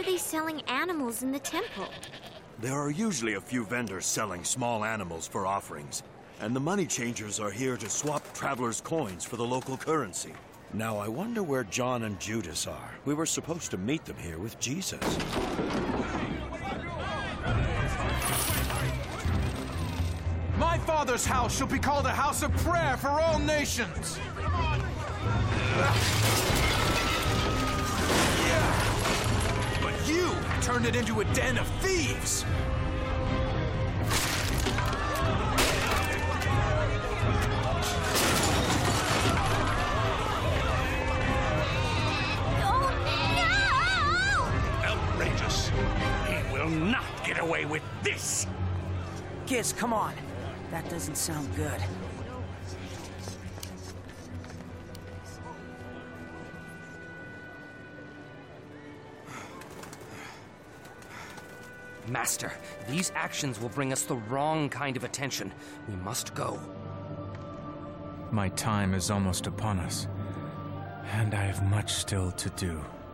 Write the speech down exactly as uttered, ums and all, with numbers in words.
they selling animals in the temple? There are usually a few vendors selling small animals for offerings, and the money changers are here to swap travelers' coins for the local currency. Now, I wonder where John and Judas are. We were supposed to meet them here with Jesus. My Father's house shall be called a house of prayer for all nations. But you turned it into a den of thieves. Outrageous. He will not get away with this. Kids, come on. That doesn't sound good. Master, these actions will bring us the wrong kind of attention. We must go. My time is almost upon us, and I have much still to do.